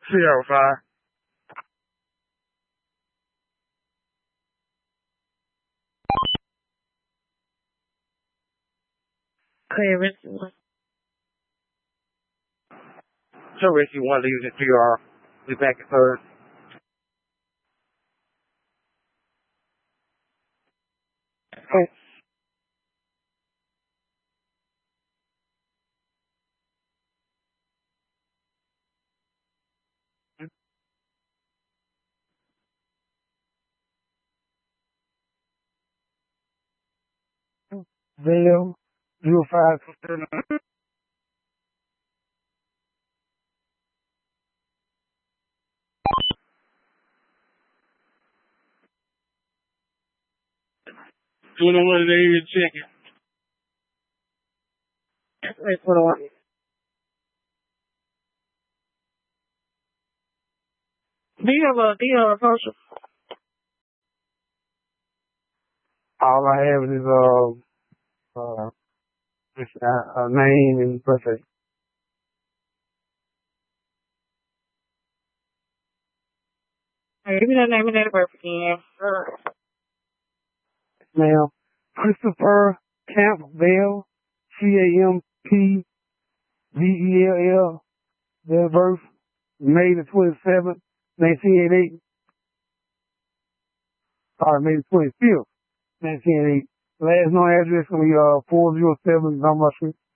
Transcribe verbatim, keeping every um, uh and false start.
Sierra five. Clearance. So if you want to use it to your, be back at third. Okay. Vale, zero five. twenty-one days chicken. Wait, twenty-one. Do you have a, do you have a social? All I have is uh, uh, just, uh, a name and birthday. Hey, give me that name and that birth again. Now, Christopher Campbell, C A M P V E L L, their birth, May the twenty-seventh, nineteen eighty-eight. Sorry, May the twenty-fifth, nineteen eighty-eight. Last known address will be uh, four oh seven Dunbar Street.